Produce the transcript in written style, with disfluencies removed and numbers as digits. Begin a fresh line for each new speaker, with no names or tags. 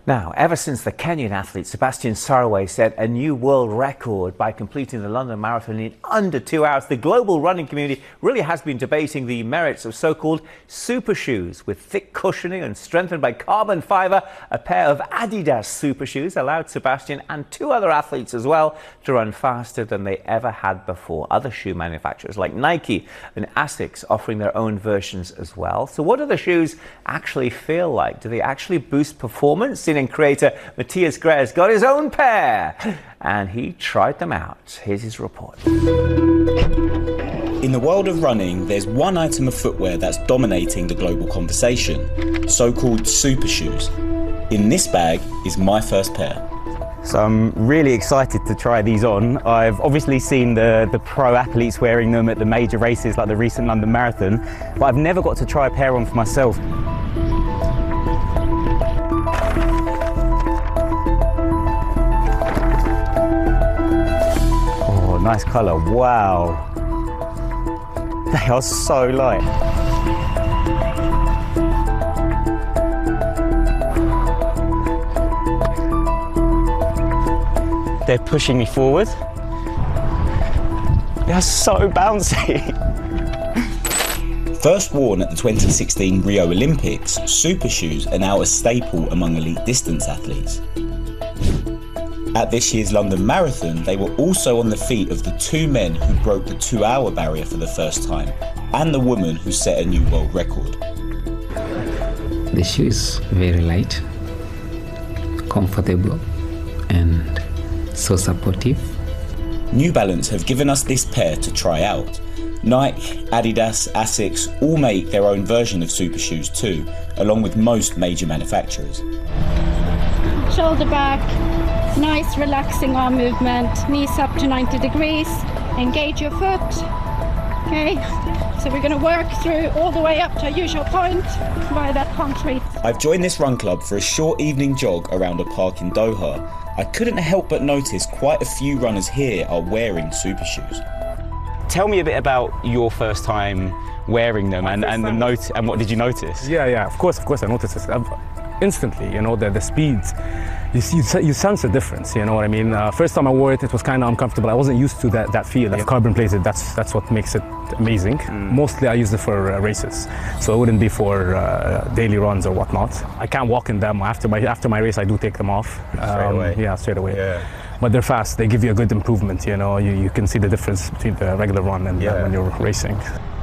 Now, ever since the Kenyan athlete Sebastian Saraway set a new world record by completing the London Marathon in under 2 hours, the global running community really has been debating the merits of so-called super shoes. With thick cushioning and strengthened by carbon fiber, a pair of Adidas super shoes allowed Sebastian and two other athletes as well to run faster than they ever had before. Other shoe manufacturers like Nike and Asics offering their own versions as well. So what do the shoes actually feel like? Do they actually boost performance? CNN creator Matthias Grez got his own pair and he tried them out. Here's his report.
In the world of running, there's one item of footwear that's dominating the global conversation, so-called super shoes. In this bag is my first pair.
So I'm really excited to try these on. I've obviously seen the pro athletes wearing them at the major races like the recent London Marathon, but I've never got to try a pair on for myself. Nice colour, wow. They are so light. They're pushing me forward. They're so bouncy.
First worn at the 2016 Rio Olympics, super shoes are now a staple among elite distance athletes. At this year's London Marathon, they were also on the feet of the two men who broke the 2-hour barrier for the first time, and the woman who set a new world record.
The shoe is very light, comfortable, and so supportive.
New Balance have given us this pair to try out. Nike, Adidas, Asics all make their own version of super shoes too, along with most major manufacturers.
Shoulder back. Nice relaxing arm movement, knees up to 90 degrees, engage your foot. Okay, so we're going to work through all the way up to our usual point via that concrete.
I've joined this run club for a short evening jog around a park in Doha. I couldn't help but notice quite a few runners here are wearing super shoes.
Tell me a bit about your first time wearing them and what did you notice?
Yeah, of course I noticed this. Instantly, you know, the speeds. You sense a difference, you know what I mean? First time I wore it, it was kind of uncomfortable. I wasn't used to that feel. Carbon plated, that's what makes it amazing. Mostly I use it for races, so it wouldn't be for daily runs or whatnot. I can't walk in them. After my race, I do take them off.
Straight away?
Yeah, straight away.
Yeah.
But they're fast. They give you a good improvement, you know. You can see the difference between the regular run and when you're racing.